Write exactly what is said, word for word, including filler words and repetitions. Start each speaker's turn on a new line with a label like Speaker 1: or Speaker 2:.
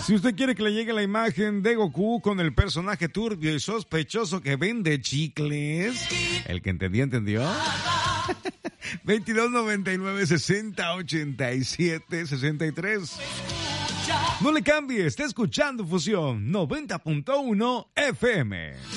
Speaker 1: Si usted quiere que le llegue la imagen de Goku con el personaje turbio y sospechoso que vende chicles, el que entendió, entendió. veintidós noventa y nueve, sesenta, ochenta y siete, sesenta y tres. No le cambie, está escuchando Fusión noventa punto uno F M.